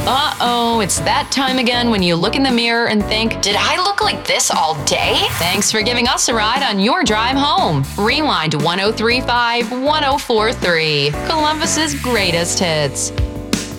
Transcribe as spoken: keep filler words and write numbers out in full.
Uh-oh, it's that time again when you look in the mirror and think, did I look like this all day? Thanks for giving us a ride on your drive home. Rewind one oh three point five, one oh four point three, Columbus's greatest hits.